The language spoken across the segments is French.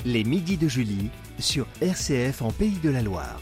Les midis de Julie sur RCF en Pays de la Loire.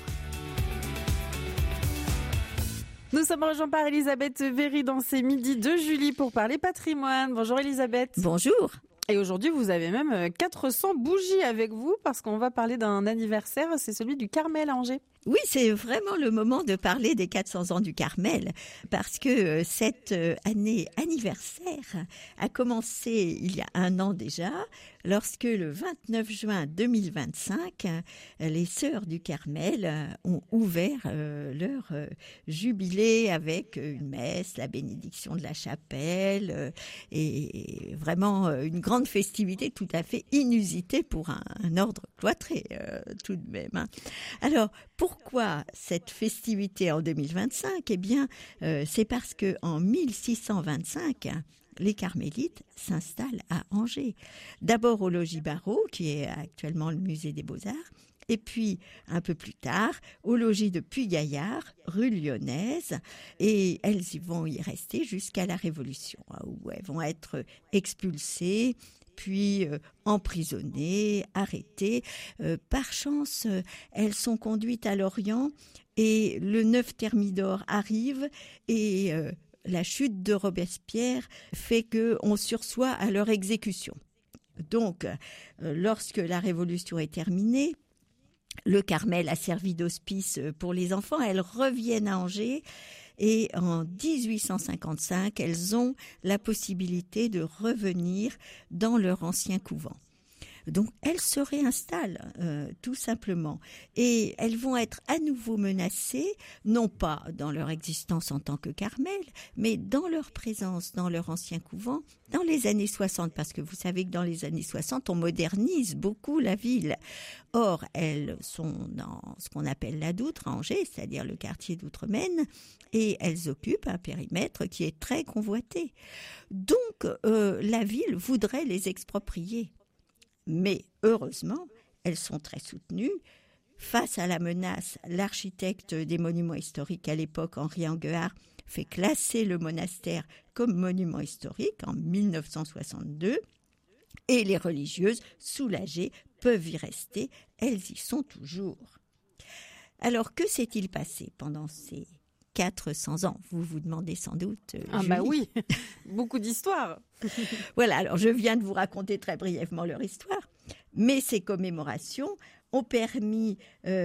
Nous sommes rejoints par Elisabeth Véry dans ces midis de Julie pour parler patrimoine. Bonjour Elisabeth. Bonjour. Et aujourd'hui, vous avez même 400 bougies avec vous parce qu'on va parler d'un anniversaire, c'est celui du Carmel à Angers. Oui, c'est vraiment le moment de parler des 400 ans du Carmel parce que cette année anniversaire a commencé il y a un an déjà lorsque le 29 juin 2025, les Sœurs du Carmel ont ouvert leur jubilé avec une messe, la bénédiction de la chapelle et vraiment une grande festivité tout à fait inusitée pour un ordre cloîtré tout de même. Alors, pourquoi cette festivité en 2025 ? Eh bien, c'est parce que en 1625, les carmélites s'installent à Angers. D'abord au logis Barrault, qui est actuellement le musée des Beaux-Arts, et puis un peu plus tard au logis de Puy-Gaillard, rue Lyonnaise, et elles vont y rester jusqu'à la Révolution, où elles vont être expulsées, puis emprisonnées, arrêtées. Par chance, elles sont conduites à Lorient et le 9 Thermidor arrive et la chute de Robespierre fait qu'on sursoit à leur exécution. Donc, lorsque la Révolution est terminée, le Carmel a servi d'hospice pour les enfants. Elles reviennent à Angers et en 1855, elles ont la possibilité de revenir dans leur ancien couvent. Donc, elles se réinstallent, tout simplement. Et elles vont être à nouveau menacées, non pas dans leur existence en tant que Carmel, mais dans leur présence dans leur ancien couvent, dans les années 60. Parce que vous savez que dans les années 60, on modernise beaucoup la ville. Or, elles sont dans ce qu'on appelle la Doutre, à Angers, c'est-à-dire le quartier d'Outremaine, et elles occupent un périmètre qui est très convoité. Donc, la ville voudrait les exproprier. Mais heureusement, elles sont très soutenues. Face à la menace, l'architecte des monuments historiques à l'époque, Henri Anguard, fait classer le monastère comme monument historique en 1962. Et les religieuses, soulagées, peuvent y rester. Elles y sont toujours. Alors, que s'est-il passé pendant ces 400 ans ? Vous vous demandez sans doute, Julie. Bah oui, beaucoup d'histoires. Voilà, alors je viens de vous raconter très brièvement leur histoire, mais ces commémorations ont permis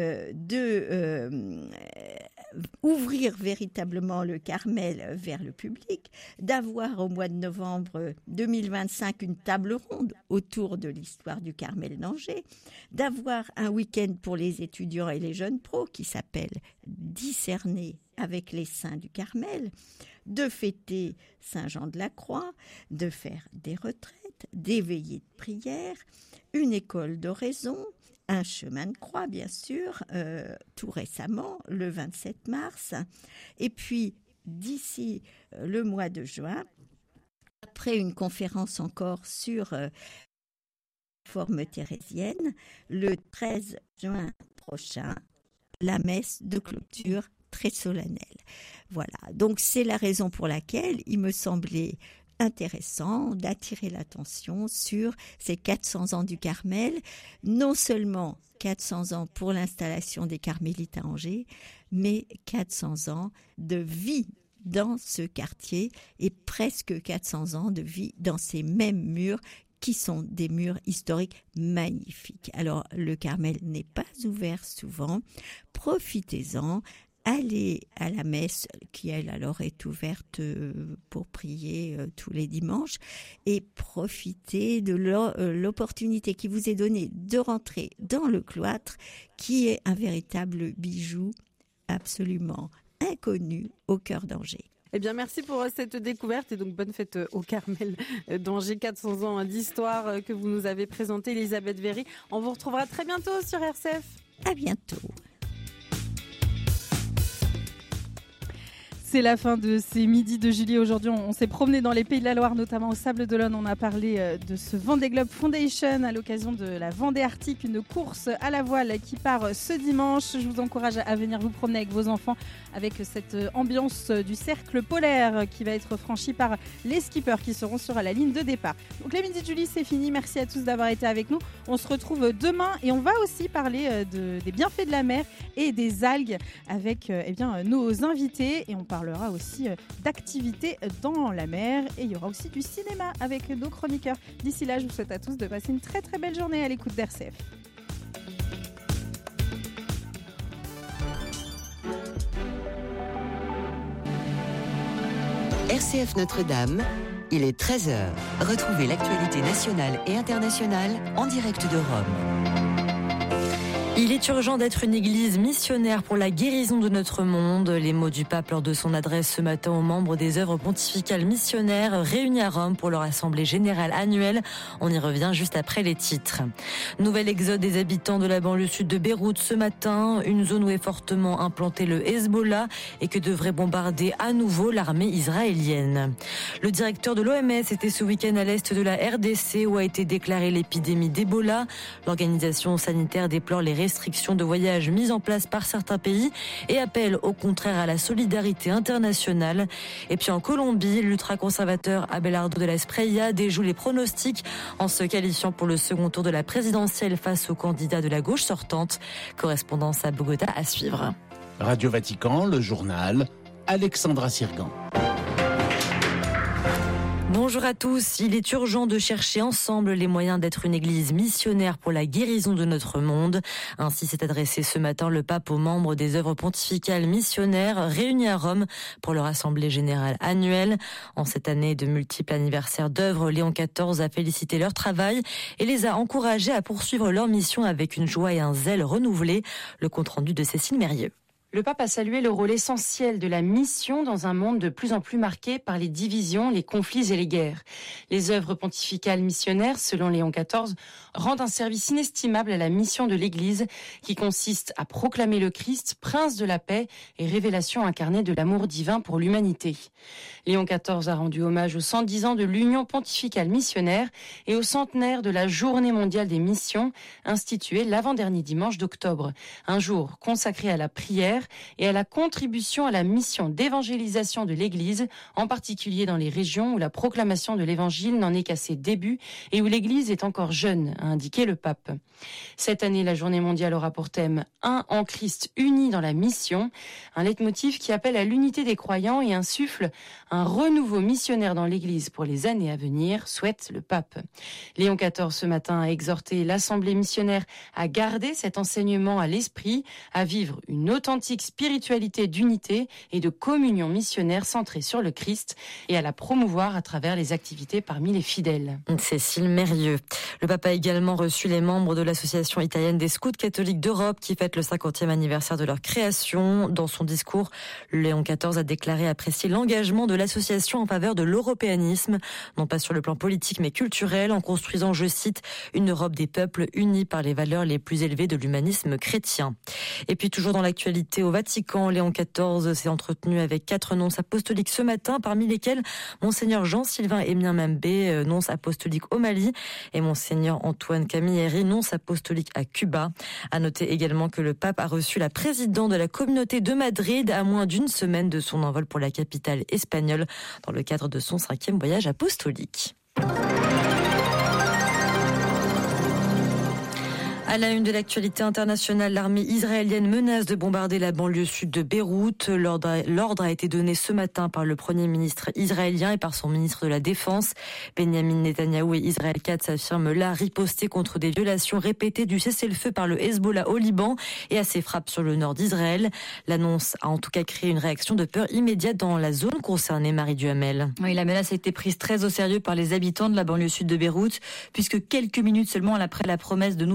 ouvrir véritablement le Carmel vers le public, d'avoir au mois de novembre 2025 une table ronde autour de l'histoire du Carmel d'Angers, d'avoir un week-end pour les étudiants et les jeunes pros qui s'appelle Discerner avec les saints du Carmel, de fêter Saint-Jean-de-la-Croix, de faire des retraites, des veillées de prière, une école d'oraison, un chemin de croix, bien sûr, tout récemment, le 27 mars. Et puis, d'ici le mois de juin, après une conférence encore sur la forme thérésienne, le 13 juin prochain, la messe de clôture très solennelle. Voilà, donc c'est la raison pour laquelle il me semblait intéressant d'attirer l'attention sur ces 400 ans du Carmel, non seulement 400 ans pour l'installation des carmélites à Angers, mais 400 ans de vie dans ce quartier et presque 400 ans de vie dans ces mêmes murs qui sont des murs historiques magnifiques. Alors, le Carmel n'est pas ouvert souvent, profitez-en. Allez à la messe qui, elle, alors est ouverte pour prier tous les dimanches et profitez de l'opportunité qui vous est donnée de rentrer dans le cloître qui est un véritable bijou absolument inconnu au cœur d'Angers. Eh bien, merci pour cette découverte et donc bonne fête au Carmel d'Angers, 400 ans d'histoire que vous nous avez présenté, Elisabeth Véry. On vous retrouvera très bientôt sur RCF. À bientôt. C'est la fin de ces midis de Julie. Aujourd'hui, on s'est promené dans les Pays de la Loire, notamment au Sables-d'Olonne. On a parlé de ce Vendée Globe Foundation à l'occasion de la Vendée Arctique, une course à la voile qui part ce dimanche. Je vous encourage à venir vous promener avec vos enfants avec cette ambiance du cercle polaire qui va être franchi par les skippers qui seront sur la ligne de départ. Donc les midis de Julie, c'est fini. Merci à tous d'avoir été avec nous. On se retrouve demain et on va aussi parler des bienfaits de la mer et des algues avec nos invités, et on parlera aussi d'activités dans la mer, et il y aura aussi du cinéma avec nos chroniqueurs. D'ici là, je vous souhaite à tous de passer une très très belle journée à l'écoute d'RCF. RCF Notre-Dame, il est 13h. Retrouvez l'actualité nationale et internationale en direct de Rome. Il est urgent d'être une église missionnaire pour la guérison de notre monde. Les mots du pape lors de son adresse ce matin aux membres des œuvres pontificales missionnaires réunis à Rome pour leur assemblée générale annuelle. On y revient juste après les titres. Nouvel exode des habitants de la banlieue sud de Beyrouth ce matin, une zone où est fortement implanté le Hezbollah et que devrait bombarder à nouveau l'armée israélienne. Le directeur de l'OMS était ce week-end à l'est de la RDC où a été déclarée l'épidémie d'Ebola. L'organisation sanitaire déplore les restrictions de voyage mises en place par certains pays et appelle au contraire à la solidarité internationale. Et puis en Colombie, l'ultra-conservateur Abelardo de la Espriella déjoue les pronostics en se qualifiant pour le second tour de la présidentielle face au candidat de la gauche sortante. Correspondance à Bogota à suivre. Radio Vatican, le journal, Alexandra Sirgan. Bonjour à tous. Il est urgent de chercher ensemble les moyens d'être une église missionnaire pour la guérison de notre monde. Ainsi s'est adressé ce matin le pape aux membres des œuvres pontificales missionnaires réunis à Rome pour leur assemblée générale annuelle. En cette année de multiples anniversaires d'œuvres, Léon XIV a félicité leur travail et les a encouragés à poursuivre leur mission avec une joie et un zèle renouvelés. Le compte-rendu de Cécile Mérieux. Le pape a salué le rôle essentiel de la mission dans un monde de plus en plus marqué par les divisions, les conflits et les guerres. Les œuvres pontificales missionnaires, selon Léon XIV, rendent un service inestimable à la mission de l'Église qui consiste à proclamer le Christ, prince de la paix et révélation incarnée de l'amour divin pour l'humanité. Léon XIV a rendu hommage aux 110 ans de l'Union pontificale missionnaire et au centenaire de la Journée mondiale des missions, instituée l'avant-dernier dimanche d'octobre. Un jour consacré à la prière et à la contribution à la mission d'évangélisation de l'Église, en particulier dans les régions où la proclamation de l'Évangile n'en est qu'à ses débuts et où l'Église est encore jeune, a indiqué le pape. Cette année, la Journée mondiale aura pour thème « Un en Christ uni dans la mission », un leitmotiv qui appelle à l'unité des croyants et insuffle un renouveau missionnaire dans l'Église pour les années à venir, souhaite le pape. Léon XIV ce matin a exhorté l'Assemblée missionnaire à garder cet enseignement à l'esprit, à vivre une authentique spiritualité d'unité et de communion missionnaire centrée sur le Christ et à la promouvoir à travers les activités parmi les fidèles. Cécile Mérieux. Le pape a également reçu les membres de l'Association italienne des scouts catholiques d'Europe qui fête le 50e anniversaire de leur création. Dans son discours, Léon XIV a déclaré apprécier l'engagement de l'association en faveur de l'européanisme, non pas sur le plan politique mais culturel, en construisant, je cite, une Europe des peuples unis par les valeurs les plus élevées de l'humanisme chrétien. Et puis toujours dans l'actualité au Vatican, Léon XIV s'est entretenu avec 4 nonces apostoliques ce matin, parmi lesquels Monseigneur Jean-Sylvain Émien Membé, nonce apostolique au Mali, et Monseigneur Antoine Camilleri, nonce apostolique à Cuba. À noter également que le pape a reçu la présidente de la communauté de Madrid à moins d'une semaine de son envol pour la capitale espagnole dans le cadre de son 5e voyage apostolique. À la une de l'actualité internationale, l'armée israélienne menace de bombarder la banlieue sud de Beyrouth. L'ordre a été donné ce matin par le Premier ministre israélien et par son ministre de la Défense. Benyamin Netanyahou et Israël Katz affirment là riposter contre des violations répétées du cessez-le-feu par le Hezbollah au Liban et à ses frappes sur le nord d'Israël. L'annonce a en tout cas créé une réaction de peur immédiate dans la zone concernée, Marie Duhamel. Oui, la menace a été prise très au sérieux par les habitants de la banlieue sud de Beyrouth, puisque quelques minutes seulement après la promesse de nouvelles bombes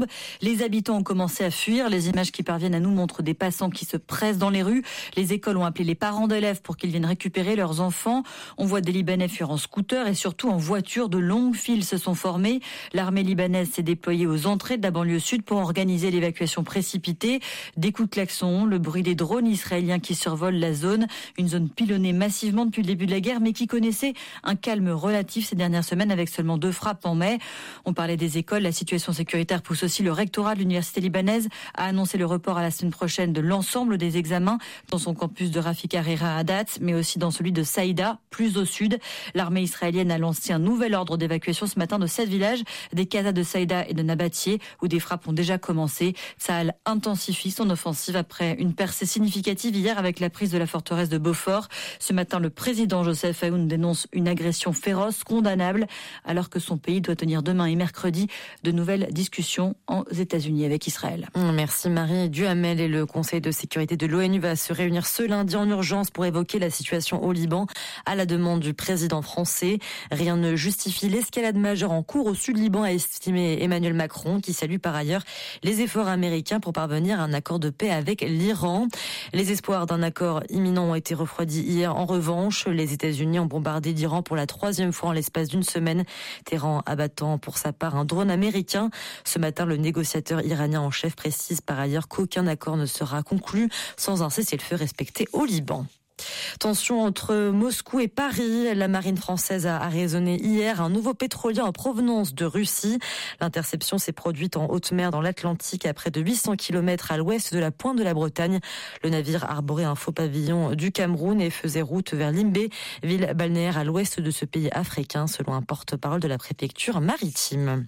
bombes. Les habitants ont commencé à fuir. Les images qui parviennent à nous montrent des passants qui se pressent dans les rues. Les écoles ont appelé les parents d'élèves pour qu'ils viennent récupérer leurs enfants. On voit des Libanais fuir en scooter et surtout en voiture. De longues files se sont formées. L'armée libanaise s'est déployée aux entrées de la banlieue sud pour organiser l'évacuation précipitée. Des coups de klaxon, le bruit des drones israéliens qui survolent la zone. Une zone pilonnée massivement depuis le début de la guerre, mais qui connaissait un calme relatif ces dernières semaines avec seulement 2 frappes en mai. On parlait des écoles. La situation sécuritaire pousse aussi le rectorat de l'université libanaise à annoncer le report à la semaine prochaine de l'ensemble des examens dans son campus de Rafik Hariri à Hadat, mais aussi dans celui de Saïda, plus au sud. L'armée israélienne a lancé un nouvel ordre d'évacuation ce matin de 7 villages, des Casas de Saïda et de Nabatieh, où des frappes ont déjà commencé. Tsahal intensifie son offensive après une percée significative hier avec la prise de la forteresse de Beaufort. Ce matin, le président Joseph Aoun dénonce une agression féroce, condamnable, alors que son pays doit tenir demain et mercredi de nouvelles discussions aux États-Unis avec Israël. Merci Marie Duhamel. Et le Conseil de sécurité de l'ONU va se réunir ce lundi en urgence pour évoquer la situation au Liban à la demande du président français. Rien ne justifie l'escalade majeure en cours au sud-Liban, a estimé Emmanuel Macron, qui salue par ailleurs les efforts américains pour parvenir à un accord de paix avec l'Iran. Les espoirs d'un accord imminent ont été refroidis hier. En revanche, les États-Unis ont bombardé l'Iran pour la 3e fois en l'espace d'une semaine. Téhéran abattant pour sa part un drone américain. Ce matin, le négociateur iranien en chef précise par ailleurs qu'aucun accord ne sera conclu sans un cessez-le-feu respecté au Liban. Tension entre Moscou et Paris. La marine française a raisonné hier un nouveau pétrolier en provenance de Russie. L'interception s'est produite en haute mer dans l'Atlantique à près de 800 km à l'ouest de la pointe de la Bretagne. Le navire arborait un faux pavillon du Cameroun et faisait route vers Limbé, ville balnéaire à l'ouest de ce pays africain, selon un porte-parole de la préfecture maritime.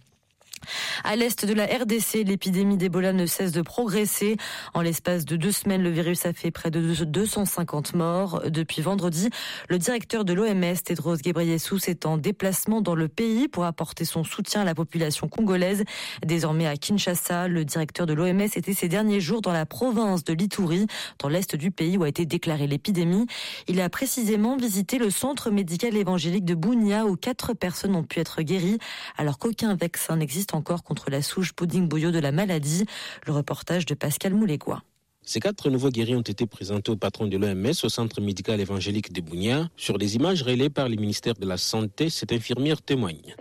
À l'est de la RDC, l'épidémie d'Ebola ne cesse de progresser. En l'espace de 2 semaines, le virus a fait près de 250 morts. Depuis vendredi, le directeur de l'OMS, Tedros Ghebreyesus, est en déplacement dans le pays pour apporter son soutien à la population congolaise. Désormais à Kinshasa, le directeur de l'OMS était ces derniers jours dans la province de l'Ituri, dans l'est du pays où a été déclarée l'épidémie. Il a précisément visité le centre médical évangélique de Bunia où 4 personnes ont pu être guéries, alors qu'aucun vaccin n'existe encore contre la souche Budingbuyo de la maladie. Le reportage de Pascal Moulégois. Ces 4 nouveaux guéris ont été présentés au patron de l'OMS au centre médical évangélique de Bunia. Sur les images relayées par le ministère de la Santé, cette infirmière témoigne.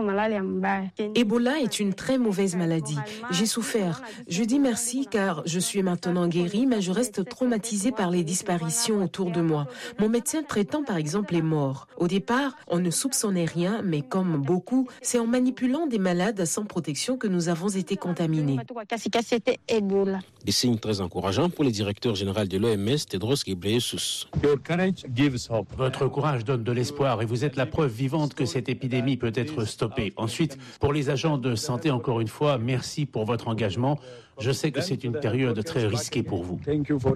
Ebola est une très mauvaise maladie. J'ai souffert. Je dis merci car je suis maintenant guérie, mais je reste traumatisée par les disparitions autour de moi. Mon médecin traitant, par exemple, est mort. Au départ, on ne soupçonnait rien, mais comme beaucoup, c'est en manipulant des malades sans protection que nous avons été contaminés. Des signes très encourageants pour le directeur général de l'OMS, Tedros Ghebreyesus. Votre courage donne de l'espoir et vous êtes la preuve vivante que cette épidémie peut être stoppée. Ensuite, pour les agents de santé, encore une fois, merci pour votre engagement. Je sais que c'est une période très risquée pour vous.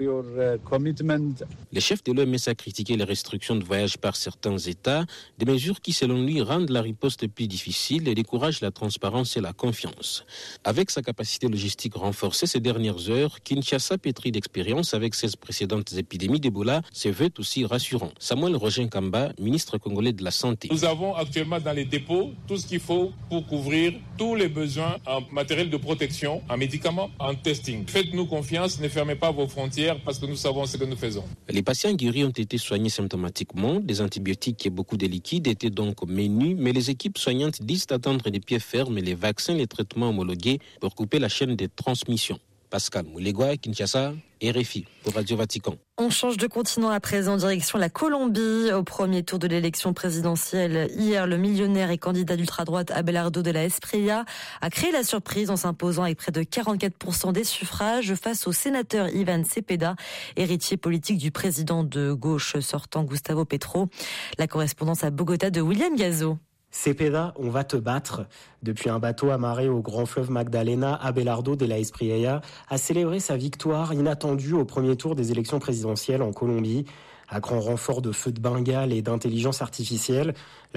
Le chef de l'OMS a critiqué les restrictions de voyage par certains États, des mesures qui, selon lui, rendent la riposte plus difficile et découragent la transparence et la confiance. Avec sa capacité logistique renforcée ces dernières heures, Kinshasa, pétri d'expérience avec 16 précédentes épidémies d'Ebola, se veut aussi rassurant. Samuel Roger Kamba, ministre congolais de la Santé. Nous avons actuellement dans les dépôts tout ce qu'il faut pour couvrir tous les besoins en matériel de protection, en médicaments, en testing. Faites-nous confiance, ne fermez pas vos frontières parce que nous savons ce que nous faisons. Les patients guéris ont été soignés symptomatiquement. Des antibiotiques et beaucoup de liquides étaient donc au menu, mais les équipes soignantes disent attendre des pieds fermes les vaccins et les traitements homologués pour couper la chaîne de transmission. Pascal Moulégois, Kinshasa, RFI, pour Radio Vatican. On change de continent à présent, direction la Colombie. Au premier tour de l'élection présidentielle, hier, le millionnaire et candidat d'ultra-droite Abelardo de la Espriella a créé la surprise en s'imposant avec près de 44% des suffrages face au sénateur Iván Cepeda, héritier politique du président de gauche sortant Gustavo Petro. La correspondance à Bogota de William Gazo. Cepeda, on va te battre. Depuis un bateau amarré au grand fleuve Magdalena, Abelardo de la Espriella a célébré sa victoire inattendue au premier tour des élections présidentielles en Colombie. À grand renfort de feux de Bengale et d'intelligence artificielle,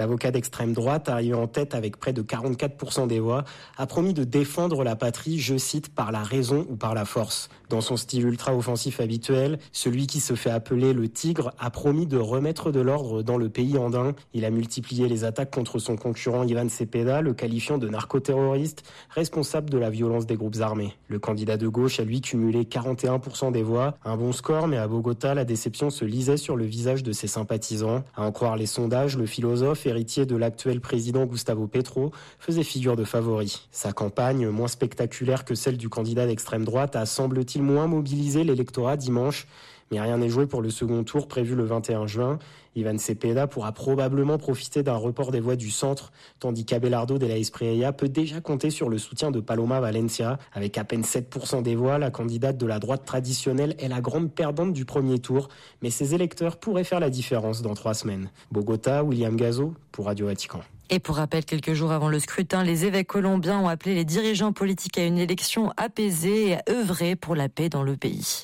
L'avocat d'extrême droite, arrivé en tête avec près de 44% des voix, a promis de défendre la patrie, je cite, par la raison ou par la force. Dans son style ultra-offensif habituel, celui qui se fait appeler le Tigre a promis de remettre de l'ordre dans le pays andin. Il a multiplié les attaques contre son concurrent Ivan Cepeda, le qualifiant de narcoterroriste, responsable de la violence des groupes armés. Le candidat de gauche a lui cumulé 41% des voix. Un bon score, mais à Bogota, la déception se lisait sur le visage de ses sympathisants. À en croire les sondages, le philosophe, héritier de l'actuel président Gustavo Petro, faisait figure de favori. Sa campagne, moins spectaculaire que celle du candidat d'extrême droite, a semble-t-il moins mobilisé l'électorat dimanche. Mais rien n'est joué pour le second tour prévu le 21 juin. Ivan Cepeda pourra probablement profiter d'un report des voix du centre, tandis qu'Abelardo de la Espriella peut déjà compter sur le soutien de Paloma Valencia. Avec à peine 7% des voix, la candidate de la droite traditionnelle est la grande perdante du premier tour, mais ses électeurs pourraient faire la différence dans 3 semaines. Bogota, William Gazo pour Radio Vatican. Et pour rappel, quelques jours avant le scrutin, les évêques colombiens ont appelé les dirigeants politiques à une élection apaisée et à œuvrer pour la paix dans le pays.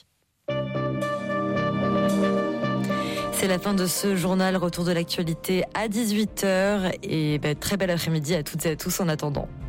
C'est la fin de ce journal. Retour de l'actualité à 18h. Et très bel après-midi à toutes et à tous en attendant.